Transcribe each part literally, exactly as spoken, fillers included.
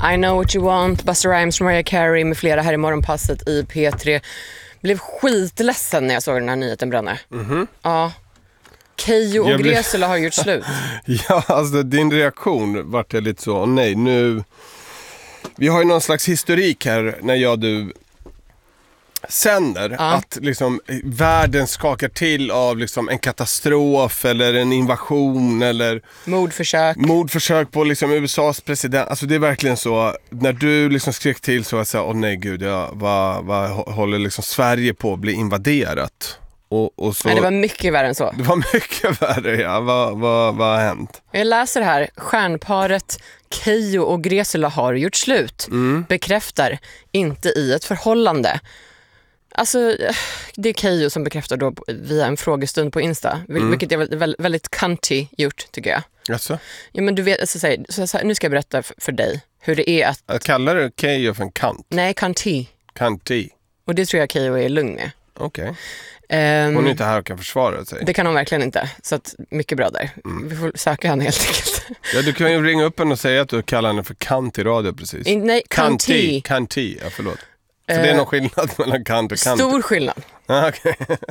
I know what you want, Busta Rhymes, Mariah Carey med flera här i morgonpasset i P tre. Blev skitledsen när jag såg den här nyheten bränna. Mm-hmm. Ja. Keyyo och blev... Gresula har gjort slut. Ja, alltså din reaktion vart jag lite så, nej nu... Vi har ju någon slags historik här när jag och du sänder ja. Att liksom världen skakar till av liksom en katastrof eller en invasion eller mordförsök mordförsök på liksom U S A's president. Alltså det är verkligen så när du liksom skrek till så att säga, åh nej gud, ja, vad, vad håller liksom Sverige på att bli invaderat? Och, och så, nej, det var mycket värre än så. Det var mycket värre, ja. Vad, vad, vad har hänt? Jag läser här, stjärnparet Keyyo och Gresula har gjort slut. Mm. Bekräftar inte i ett förhållande. Alltså, det är Keyyo som bekräftar då via en frågestund på Insta. Mm. Vilket är väldigt, väldigt cunty gjort, tycker jag. Jaså? Ja, men du vet, alltså, så, så, så, nu ska jag berätta för, för dig hur det är att... Jag kallar du Keyyo för en kant? Nej, cunty. Cunty. Och det tror jag Keyyo är lugn med. Okej. Okay. Um, hon är inte här och kan försvara sig. Det kan hon verkligen inte. Så att, mycket bra där. Mm. Vi får söka henne helt enkelt. Ja, du kan ju ringa upp henne och säga att du kallar henne för kant i radio precis. In, nej, kanti. Kanti, ja förlåt. För uh, det är någon skillnad mellan kant och kant. Stor skillnad. Ah, okay.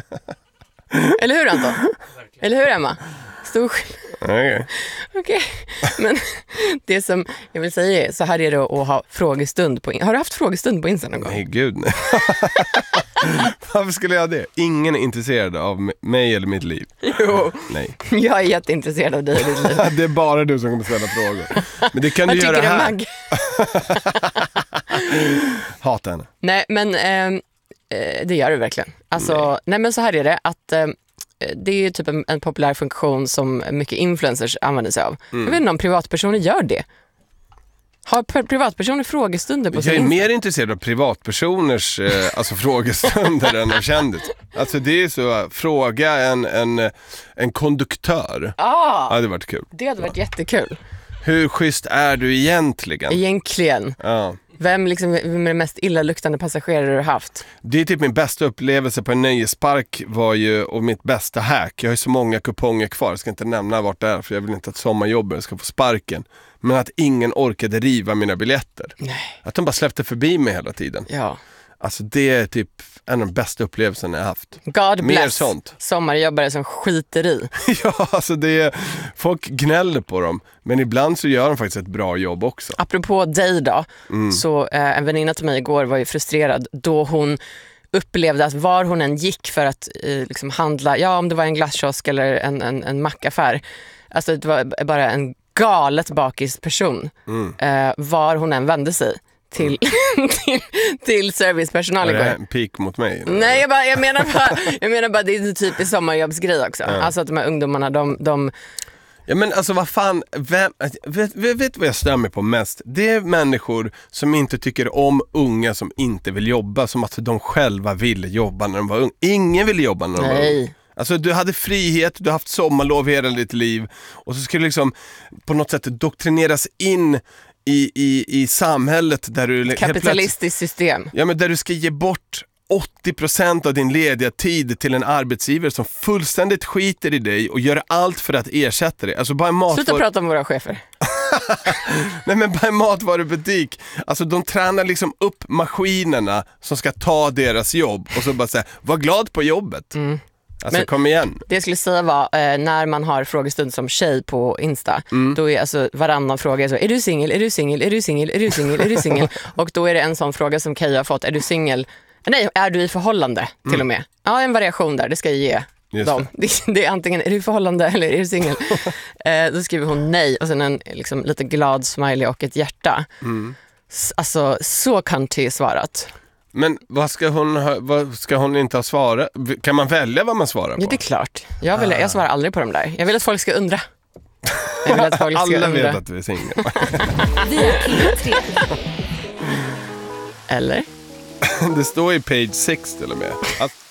Eller hur Anton? Eller hur Emma? Stor skillnad. Okej. Okay. Okej. Okay. Men det som jag vill säga är, så här är det att ha frågestund på... Har du haft frågestund på Insta någon gång? Nej, gud nej. Varför skulle jag det? Ingen är intresserad av mig eller mitt liv. Jo. Nej. Jag är jätteintresserad av dig och ditt liv. Det är bara du som kommer ställa frågor. Men det kan du göra här. Vad tycker du, Maggie? Hata henne. Nej, men eh, det gör du verkligen. Alltså, nej. nej men så här är det att... Eh, det är ju typ en, en populär funktion som mycket influencers använder sig av. Mm. Jag vet inte om privatpersoner gör det. Har privatpersoner frågestunder på sin Jag är Insta? mer intresserad av privatpersoners eh, alltså frågestunder än av kändis. Alltså det är så, fråga en, en, en konduktör. Ah, ja, det hade varit kul. Det hade varit jättekul. Hur schysst är du egentligen? Egentligen. Ja. Vem liksom vem är den mest illaluktande passagerare du har haft? Det är typ min bästa upplevelse på en nöjespark var ju, och mitt bästa hack. Jag har ju så många kuponger kvar, jag ska inte nämna vart det är för jag vill inte att sommarjobben ska få sparken. Men att ingen orkade riva mina biljetter. Nej. Att de bara släppte förbi mig hela tiden. Ja. Alltså det är typ en av de bästa upplevelserna jag haft. God Mer bless sånt. Sommarjobbare som skiter i. Ja, alltså det är, folk gnäller på dem. Men ibland så gör de faktiskt ett bra jobb också. Apropå dig då. Mm. Så eh, en väninna till mig igår var ju frustrerad då hon upplevde att var hon än gick för att eh, liksom handla, ja om det var en glasskiosk eller en, en, en mackaffär. Alltså det var bara en galet bakis person. Mm. Eh, var hon än vände sig. Till, mm. till, till servicepersonal igår. Är det en pik mot mig? Eller? Nej, jag, bara, jag, menar bara, jag menar bara det är en typisk sommarjobbsgrej också. Ja. Alltså att de här ungdomarna, de... de ja men alltså vad fan, vem, vet, vet vad jag stämmer på mest? Det är människor som inte tycker om unga som inte vill jobba, som att de själva ville jobba när de var unga. Ingen ville jobba när de Nej. var unga. Alltså du hade frihet, du har haft sommarlov hela ditt liv och så skulle du liksom på något sätt doktrineras in i, i, i samhället där du... Kapitalistiskt system. Ja men där du ska ge bort åttio procent av din lediga tid till en arbetsgivare som fullständigt skiter i dig och gör allt för att ersätta dig. Alltså bara en matvar... Sluta prata om våra chefer. Nej men bara en matvarubutik. Alltså de tränar liksom upp maskinerna som ska ta deras jobb och så bara säga, var glad på jobbet. Mm. Alltså men kom igen. Det jag skulle säga var, eh, när man har frågestund som tjej på Insta, mm. då är alltså varannan fråga så, är du singel, är du singel, är du singel, är du singel, är du singel? Och då är det en sån fråga som Keyyo har fått, är du singel? Nej, är du i förhållande till mm. och med? Ja, en variation där, det ska jag ge Just dem. Det. Det, det är antingen, är du i förhållande eller är du singel? eh, då skriver hon nej och sen en liksom, lite glad smiley och ett hjärta. Mm. Alltså, så kantig svarat. Men vad ska hon ha, vad ska hon inte ha svarat? Kan man välja vad man svarar på? Ja, det är klart. Jag, vill, ah. jag svarar aldrig på dem där. Jag vill att folk ska undra. Jag vill att folk ska alla undra. vet att vi är singel. Vi är tre. Eller? Det står i page sex till och med att